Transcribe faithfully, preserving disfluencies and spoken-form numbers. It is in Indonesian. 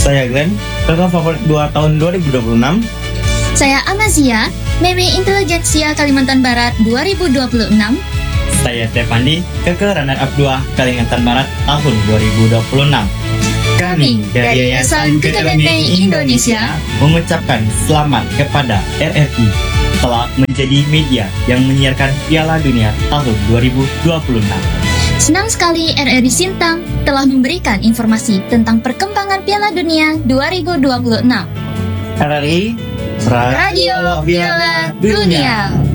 Saya Glenn, kakak favorit dua tahun dua ribu dua puluh enam. Saya Amazia, Meme Intelijensia Kalimantan Barat dua ribu dua puluh enam. Saya Stefandi, kakak runner-up dua Kalimantan Barat tahun dua ribu dua puluh enam. Kami dari Yayasan Kekademiaan Indonesia mengucapkan selamat kepada R R I telah menjadi media yang menyiarkan Piala Dunia tahun dua ribu dua puluh enam. senang sekali R R I Sintang telah memberikan informasi tentang perkembangan Piala Dunia dua ribu dua puluh enam. R R I Radio Piala Dunia.